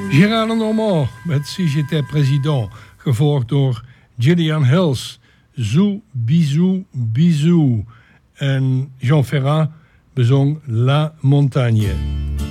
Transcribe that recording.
Gérard Lenormand met Si j'étais président, gevolgd door Gillian Hills, Zou Bisou Bisou. En Jean Ferrat bezong La Montagne.